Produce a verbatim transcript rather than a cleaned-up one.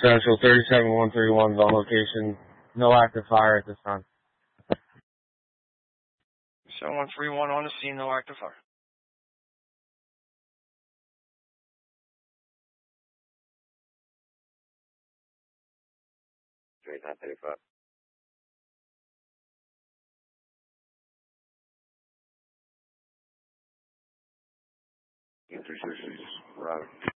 Central thirty-seven one thirty-one on location. No active fire at this time. seven one three one on the scene, no active fire. twenty-nine thirty-five. three sixty, Robert.